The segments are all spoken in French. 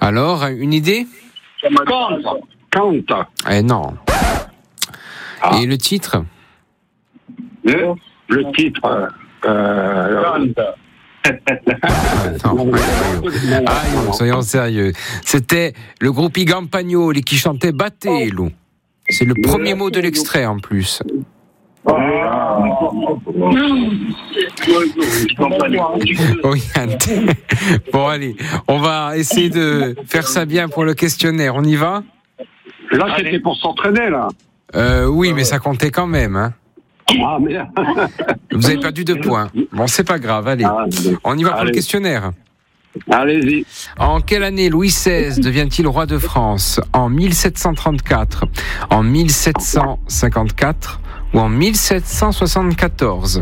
Alors, une idée? Kant. Eh non. Et le titre? Le titre. Soyons sérieux. C'était le groupe I Campagnoli qui chantait Battelo. C'est le premier mot de l'extrait en plus. Bon, allez, on va essayer de faire ça bien pour le questionnaire. On y va? Là, c'était pour s'entraîner, là. Oui, mais ça comptait quand même. Hein. Ah, merde. Vous avez perdu 2 points. Bon, c'est pas grave, allez. On y va pour le questionnaire. Allez-y. En quelle année Louis XVI devient-il roi de France? En 1734, en 1754 ou en 1774?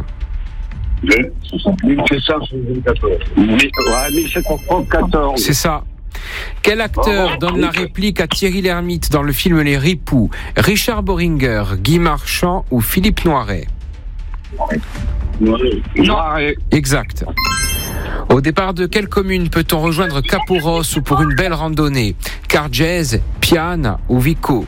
1774. C'est ça. Quel acteur donne la réplique à Thierry Lhermitte dans le film Les Ripoux? Richard Boringer, Guy Marchand ou Philippe Noiret? Noiret. Exact. Au départ de quelle commune peut-on rejoindre Capouros ou pour une belle randonnée? Cargèse, Piane ou Vico?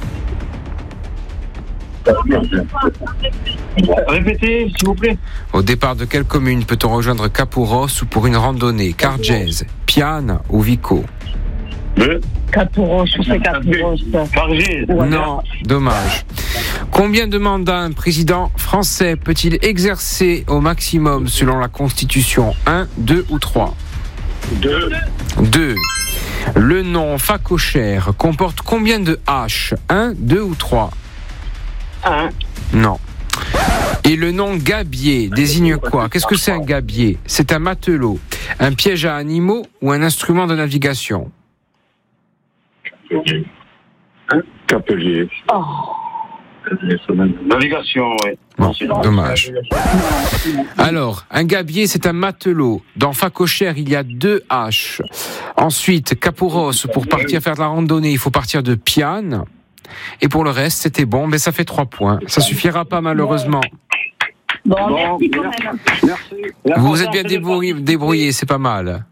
Répétez, s'il vous plaît. Au départ de quelle commune peut-on rejoindre Capouros ou pour une randonnée? Cargèse, Piane ou Vico? Capouros, c'est Capouros. Cargèse. Non, dommage. Combien de mandats un président français peut-il exercer au maximum selon la Constitution? 1, 2 ou 3? 2. Le nom phacochère comporte combien de H? 1, 2 ou 3? 1. Non. Et le nom gabier désigne quoi? Qu'est-ce que c'est un gabier? C'est un matelot, un piège à animaux ou un instrument de navigation? Capelier. Navigation, oui. Bon, dommage. Alors, un gabier, c'est un matelot. Dans phacochère, il y a 2 H. Ensuite, Capouros, pour partir faire de la randonnée, il faut partir de Piane. Et pour le reste, c'était bon, mais ça fait 3 points. Ça suffira pas, malheureusement. Bon, merci quand même. Merci. Vous vous êtes bien débrouillé, c'est pas mal.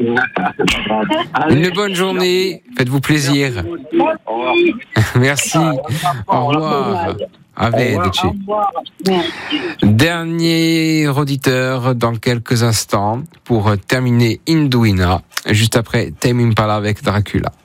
Une bonne journée, faites-vous plaisir. Merci. Au revoir. Arrivederci. Dernier auditeur dans quelques instants pour terminer Induina, juste après Tame Impala avec Dracula.